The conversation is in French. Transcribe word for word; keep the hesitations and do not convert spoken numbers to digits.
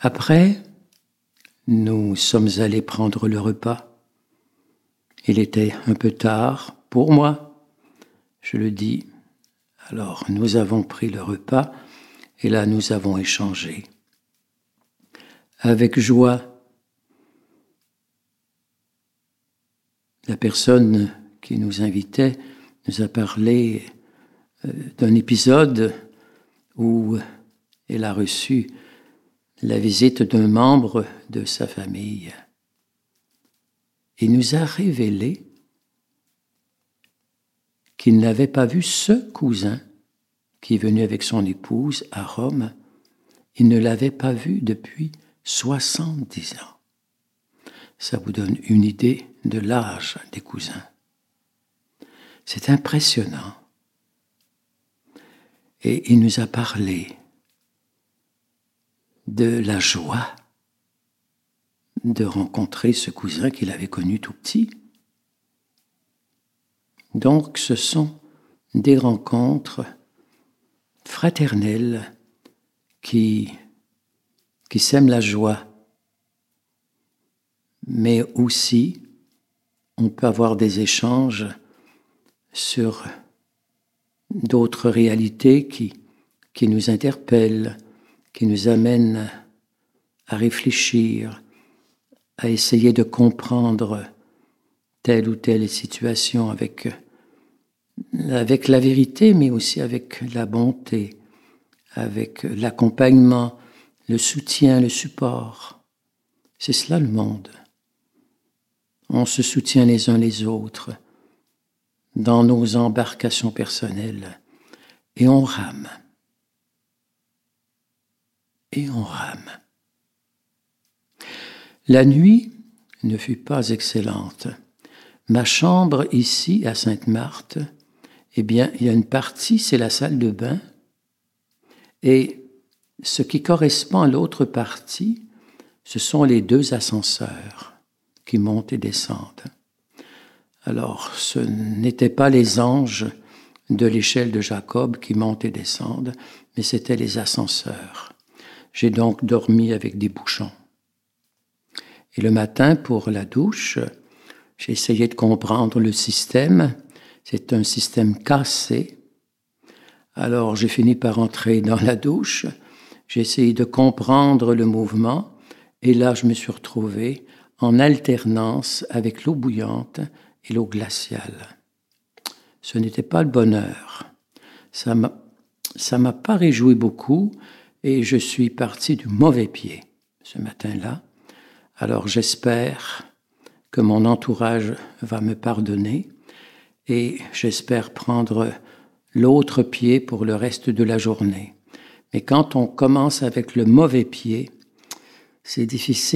Après, nous sommes allés prendre le repas. Il était un peu tard pour moi, je le dis. Alors nous avons pris le repas et là nous avons échangé. Avec joie, la personne qui nous invitait nous a parlé d'un épisode où elle a reçu la visite d'un membre de sa famille. Il nous a révélé qu'il n'avait pas vu ce cousin qui est venu avec son épouse à Rome. Il ne l'avait pas vu depuis soixante-dix ans. Ça vous donne une idée de l'âge des cousins. C'est impressionnant. Et il nous a parlé de la joie de rencontrer ce cousin qu'il avait connu tout petit. Donc, ce sont des rencontres fraternelles qui, qui sèment la joie. Mais aussi, on peut avoir des échanges sur d'autres réalités qui, qui nous interpellent, qui nous amènent à réfléchir, à essayer de comprendre telle ou telle situation avec, avec la vérité, mais aussi avec la bonté, avec l'accompagnement, le soutien, le support. C'est cela le monde. On se soutient les uns les autres dans nos embarcations personnelles et on rame. Et on rame. La nuit ne fut pas excellente. Ma chambre ici, à Sainte-Marthe, eh bien, il y a une partie, c'est la salle de bain, et ce qui correspond à l'autre partie, ce sont les deux ascenseurs qui montent et descendent. Alors, ce n'étaient pas les anges de l'échelle de Jacob qui montent et descendent, mais c'étaient les ascenseurs. J'ai donc dormi avec des bouchons. Et le matin, pour la douche, j'ai essayé de comprendre le système. C'est un système cassé. Alors, j'ai fini par entrer dans la douche. J'ai essayé de comprendre le mouvement. Et là, je me suis retrouvé en alternance avec l'eau bouillante et l'eau glaciale. Ce n'était pas le bonheur. Ça m'a, ça m'a pas réjoui beaucoup et je suis parti du mauvais pied ce matin-là. Alors j'espère que mon entourage va me pardonner et j'espère prendre l'autre pied pour le reste de la journée. Mais quand on commence avec le mauvais pied, c'est difficile.